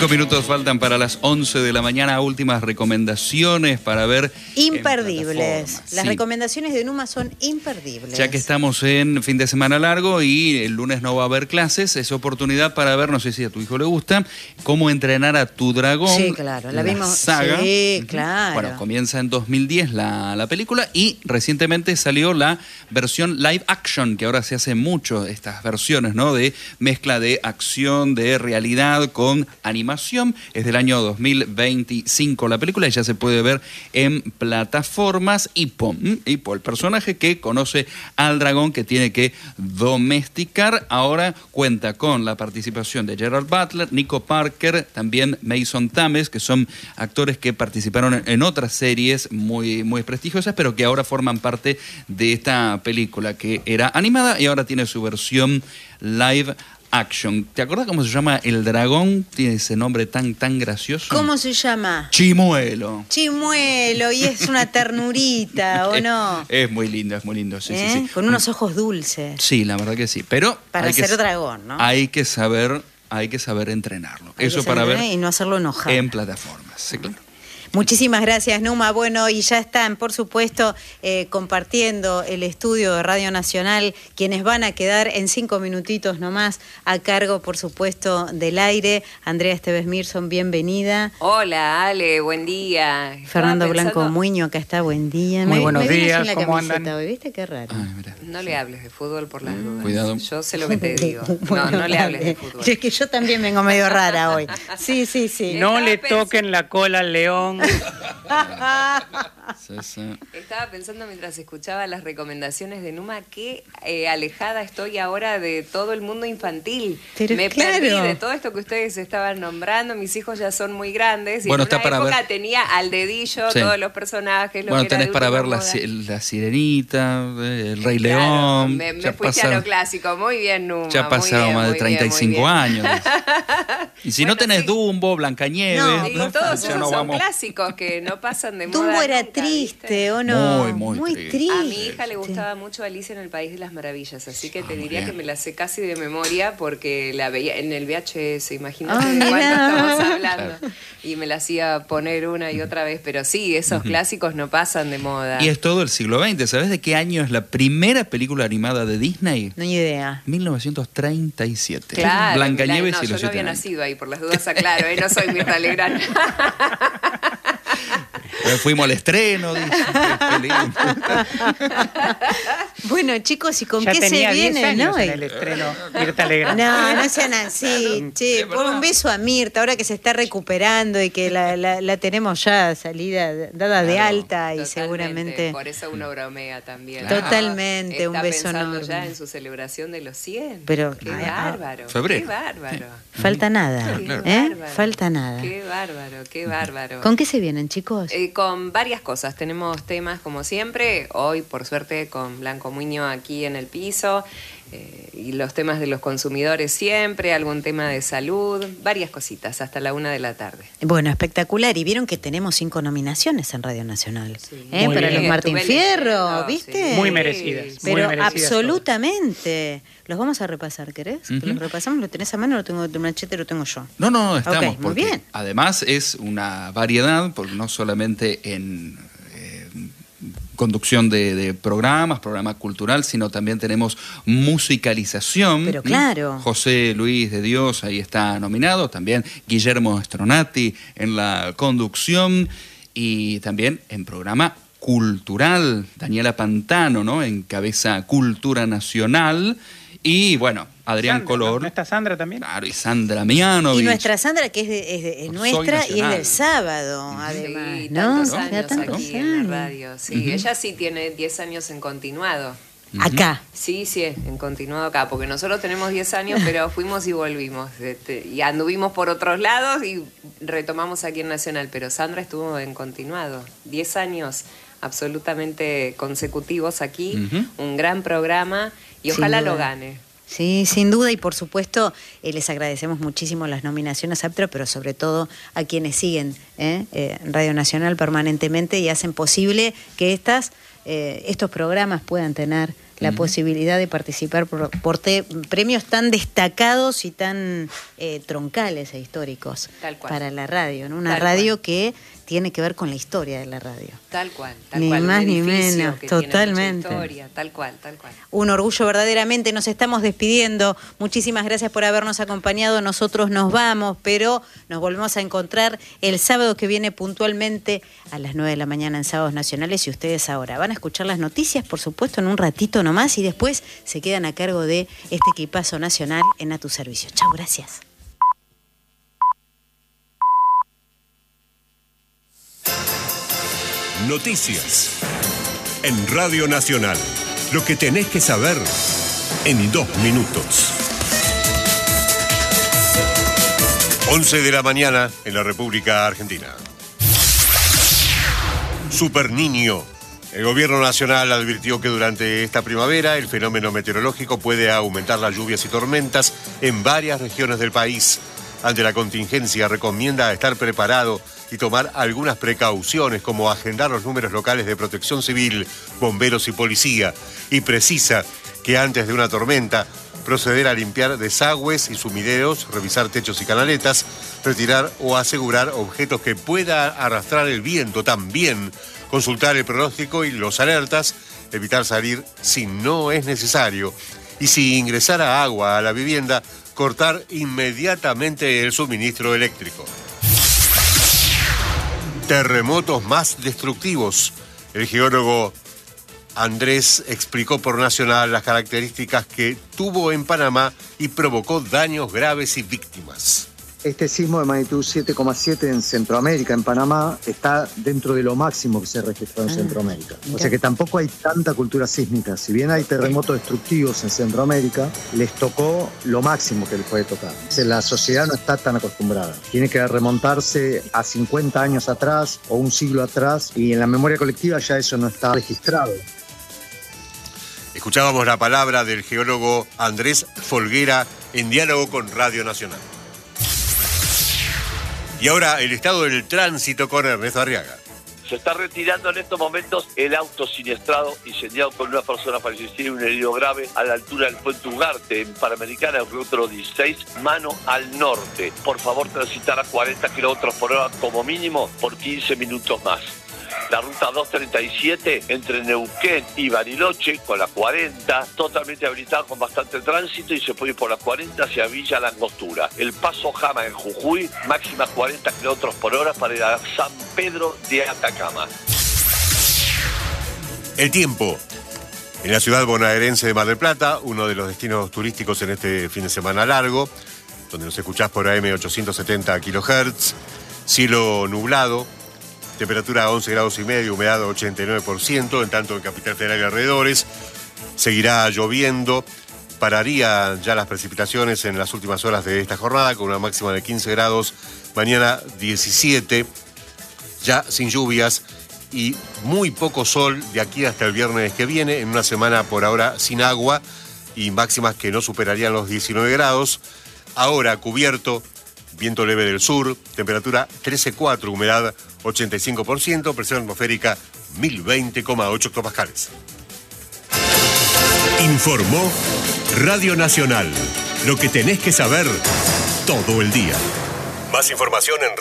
5 minutos faltan para las 11 de la mañana. Últimas recomendaciones para ver. Imperdibles. Las sí. recomendaciones de Numa son imperdibles. Ya que estamos en fin de semana largo y el lunes no va a haber clases, es oportunidad para ver, no sé si a tu hijo le gusta, Cómo entrenar a tu dragón. Sí, claro, la vimos. Saga. Sí, claro. Bueno, comienza en 2010 la película y recientemente salió la versión live action, que ahora se hace mucho estas versiones, ¿no? De mezcla de acción, de realidad con animación. Es del año 2025 la película y ya se puede ver en plataformas. Hippo, el personaje que conoce al dragón que tiene que domesticar, ahora cuenta con la participación de Gerard Butler, Nico Parker, también Mason Thames, que son actores que participaron en otras series muy, muy prestigiosas, pero que ahora forman parte de esta película que era animada y ahora tiene su versión live action. ¿Te acuerdas cómo se llama el dragón? Tiene ese nombre tan gracioso. ¿Cómo se llama? Chimuelo. Chimuelo, y es una ternurita, ¿o no? Es muy lindo, sí, sí. Con unos ojos dulces. Sí, la verdad que sí, pero para ser dragón, ¿no? Hay que saber entrenarlo. Eso para ver y no hacerlo enojar. En plataformas, sí, claro. Muchísimas gracias, Numa. Bueno, y ya están, por supuesto, compartiendo el estudio de Radio Nacional, quienes van a quedar en 5 minutitos nomás a cargo, por supuesto, del aire. Andrea Esteves Mirson, bienvenida. Hola, Ale, buen día. Fernando Blanco Muño, acá está, buen día. Muy buenos días, ¿cómo andan? Hoy, ¿viste? Qué raro. No le hables de fútbol por las dudas. Cuidado. Yo sé lo que te digo. Bueno, no le hables de fútbol. Es que yo también vengo medio rara hoy. Sí. No le toquen la cola al león. Estaba pensando mientras escuchaba las recomendaciones de Numa qué alejada estoy ahora de todo el mundo infantil. Pero me claro. perdí de todo esto que ustedes estaban nombrando. Mis hijos ya son muy grandes y bueno, en una está para época ver. tenía al dedillo todos los personajes. Bueno, tenés para ver la Sirenita, el Rey León. Me fuiste a lo clásico. Muy bien, Numa. Ya pasaron más de 35 años. Y si no tenés sí. Dumbo, Blancanieves. No, todos esos son clásicos que no pasan de moda. Dumbo era nunca, triste, ¿viste? ¿o no? Muy triste. A mi hija le gustaba mucho Alicia en el País de las Maravillas, así que te diría que me la sé casi de memoria porque la veía en el VHS, imagínate de cuánto estamos hablando. Claro. Y me la hacía poner una y otra vez, pero sí, esos clásicos no pasan de moda. Y es todo el siglo XX. ¿Sabes de qué año es la primera película animada de Disney? No hay idea. 1937. Claro, Blancanieves y los yo no Siete había Años. nacido ahí, por las dudas aclaro, no soy Mirta Legrand. Fuimos al estreno, dice. Bueno, chicos, ¿y con ya qué se viene, no? En el estreno, Mirta Legrand. No sean así. Che, por un beso a Mirta, ahora que se está recuperando y que la tenemos ya salida, dada de alta y seguramente. Por eso uno bromea también. Totalmente, un beso enorme. Está pensando ya en su celebración de los 100. Pero, qué bárbaro. Febrero. Qué bárbaro. Falta nada, Claro. Falta nada. Qué bárbaro, qué bárbaro. ¿Con qué se vienen, chicos? Con varias cosas. Tenemos temas como siempre. Hoy, por suerte, con Blanco Muño aquí en el piso. Y los temas de los consumidores siempre. Algún tema de salud. Varias cositas hasta la 1 de la tarde. Bueno, espectacular. Y vieron que tenemos 5 nominaciones en Radio Nacional. Sí. Para bien. los Martín Fierro, ¿viste? Sí. Muy merecidas. Pero muy merecidas absolutamente. Todas. Los vamos a repasar, ¿querés? Que los repasamos, lo tenés a mano, lo tengo de machete, lo tengo yo. No, estamos. Okay, muy porque bien. Además es una variedad, porque no solamente en conducción de programa cultural, sino también tenemos musicalización. Pero claro. José Luis de Dios ahí está nominado, también Guillermo Stronati en la conducción y también en programa cultural, Daniela Pantano, ¿no? Encabeza Cultura Nacional y bueno, Adrián Sandra, Color. ¿No está Sandra también? Claro, y Sandra Mianovich. Y nuestra Sandra, que es nuestra y es del sábado, además, sí, ¿no? Tantos años aquí en la radio. Sí, ella sí tiene 10 años en continuado. Acá. Sí, en continuado acá, porque nosotros tenemos 10 años, pero fuimos y volvimos. Y anduvimos por otros lados y retomamos aquí en Nacional, pero Sandra estuvo en continuado. 10 años absolutamente consecutivos aquí, un gran programa y ojalá lo gane. Sí, sin duda, y por supuesto les agradecemos muchísimo las nominaciones APTRA, pero sobre todo a quienes siguen Radio Nacional permanentemente y hacen posible que estos programas puedan tener la posibilidad de participar por premios tan destacados y tan troncales e históricos para la radio, ¿no? Una radio que tiene que ver con la historia de la radio. Tal cual. Ni más ni menos, totalmente. Historia, tal cual. Un orgullo verdaderamente. Nos estamos despidiendo. Muchísimas gracias por habernos acompañado. Nosotros nos vamos, pero nos volvemos a encontrar el sábado que viene puntualmente a las 9 de la mañana en Sábados Nacionales. Y ustedes ahora van a escuchar las noticias, por supuesto, en un ratito nomás, y después se quedan a cargo de este equipazo nacional en A Tu Servicio. Chau, gracias. Noticias en Radio Nacional. Lo que tenés que saber en 2 minutos. 11 de la mañana en la República Argentina. Super Niño. El gobierno nacional advirtió que durante esta primavera el fenómeno meteorológico puede aumentar las lluvias y tormentas en varias regiones del país. Ante la contingencia recomienda estar preparado y tomar algunas precauciones, como agendar los números locales de protección civil, bomberos y policía, y precisa que antes de una tormenta proceder a limpiar desagües y sumideros, revisar techos y canaletas, retirar o asegurar objetos que pueda arrastrar el viento, también consultar el pronóstico y los alertas, evitar salir si no es necesario, y si ingresara agua a la vivienda, cortar inmediatamente el suministro eléctrico. Terremotos más destructivos. El geólogo Andrés explicó por Nacional las características que tuvo en Panamá y provocó daños graves y víctimas. Este sismo de magnitud 7,7 en Centroamérica, en Panamá, está dentro de lo máximo que se registró en Centroamérica. O sea que tampoco hay tanta cultura sísmica. Si bien hay terremotos destructivos en Centroamérica, les tocó lo máximo que les puede tocar. O sea, la sociedad no está tan acostumbrada. Tiene que remontarse a 50 años atrás o un siglo atrás, y en la memoria colectiva ya eso no está registrado. Escuchábamos la palabra del geólogo Andrés Folguera en diálogo con Radio Nacional. Y ahora el estado del tránsito con Ernesto Arriaga. Se está retirando en estos momentos el auto siniestrado, incendiado con una persona fallecida y un herido grave a la altura del puente Ugarte, en Panamericana, el kilómetro 16, mano al norte. Por favor, transitar a 40 kilómetros por hora como mínimo por 15 minutos más. La ruta 237 entre Neuquén y Bariloche con la 40, totalmente habilitada con bastante tránsito, y se puede ir por la 40 hacia Villa La Angostura. El Paso Jama en Jujuy, máxima 40 kilómetros por hora para ir a San Pedro de Atacama. El tiempo. En la ciudad bonaerense de Mar del Plata, uno de los destinos turísticos en este fin de semana largo, donde nos escuchás por AM 870 kHz, cielo nublado, temperatura 11 grados y medio, humedad 89%, en tanto en Capital Federal y alrededores seguirá lloviendo. Pararía ya las precipitaciones en las últimas horas de esta jornada, con una máxima de 15 grados, mañana 17, ya sin lluvias y muy poco sol de aquí hasta el viernes que viene, en una semana por ahora sin agua y máximas que no superarían los 19 grados. Ahora cubierto, viento leve del sur, temperatura 13,4, humedad 85%, presión atmosférica 1020,8 hectopascales. Informó Radio Nacional. Lo que tenés que saber todo el día. Más información en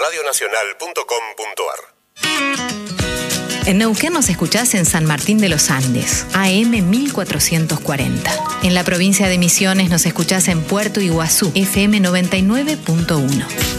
radionacional.com.ar. En Neuquén nos escuchás en San Martín de los Andes, AM 1440. En la provincia de Misiones nos escuchás en Puerto Iguazú, FM 99.1.